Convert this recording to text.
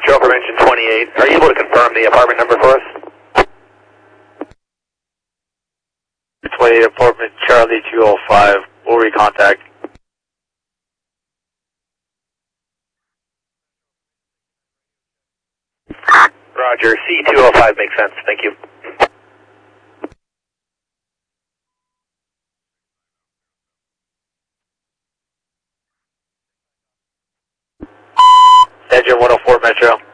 Metro from engine 28. Are you able to confirm the apartment number for us? 28 apartment Charlie 205. We'll recontact. Roger, C205 makes sense. Thank you. Engine 104 Metro.